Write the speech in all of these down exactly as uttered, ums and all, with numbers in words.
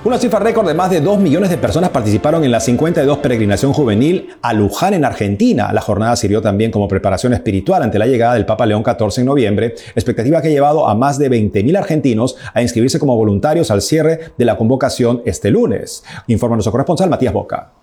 Una cifra récord de más de dos millones de personas participaron en la cincuenta y dos peregrinación juvenil a Luján, en Argentina. La jornada sirvió también como preparación espiritual ante la llegada del Papa León catorce en noviembre, expectativa que ha llevado a más de veinte mil argentinos a inscribirse como voluntarios al cierre de la convocación este lunes. Informa nuestro corresponsal Matías Boca.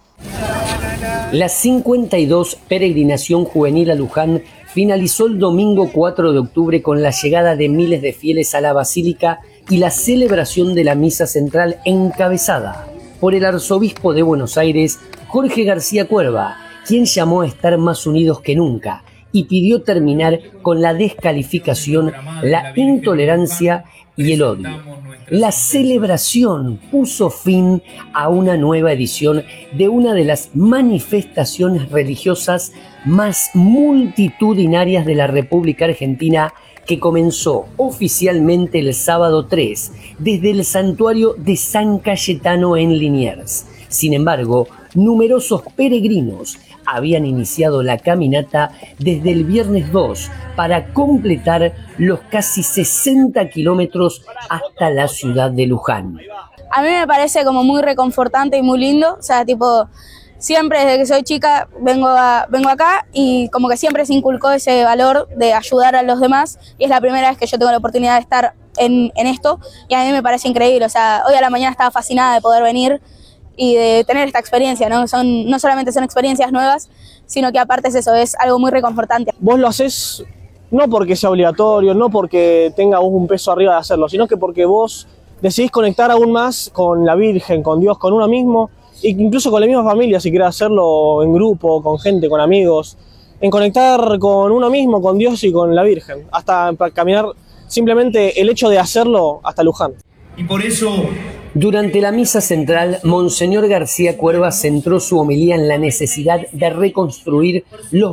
La cincuenta y dos peregrinación juvenil a Luján finalizó el domingo cuatro de octubre con la llegada de miles de fieles a la basílica y la celebración de la misa central encabezada por el arzobispo de Buenos Aires, Jorge García Cuerva, quien llamó a estar más unidos que nunca y pidió terminar con la descalificación, la intolerancia y el odio. La celebración puso fin a una nueva edición de una de las manifestaciones religiosas más multitudinarias de la República Argentina, que comenzó oficialmente el sábado tres desde el santuario de San Cayetano en Liniers. Sin embargo, numerosos peregrinos habían iniciado la caminata desde el viernes dos para completar los casi sesenta kilómetros hasta la ciudad de Luján. A mí me parece como muy reconfortante y muy lindo, o sea, tipo, siempre desde que soy chica vengo, a, vengo acá y como que siempre se inculcó ese valor de ayudar a los demás y es la primera vez que yo tengo la oportunidad de estar en, en esto y a mí me parece increíble, o sea, hoy a la mañana estaba fascinada de poder venir y de tener esta experiencia, ¿no? Son, no solamente son experiencias nuevas, sino que aparte es eso, es algo muy reconfortante. Vos lo haces no porque sea obligatorio, no porque tenga un peso arriba de hacerlo, sino que porque vos decidís conectar aún más con la Virgen, con Dios, con uno mismo, e incluso con la misma familia, si querés hacerlo en grupo, con gente, con amigos, en conectar con uno mismo, con Dios y con la Virgen, hasta para caminar simplemente el hecho de hacerlo hasta Luján. Y por eso, durante la misa central, Monseñor García Cuerva centró su homilía en la necesidad de reconstruir los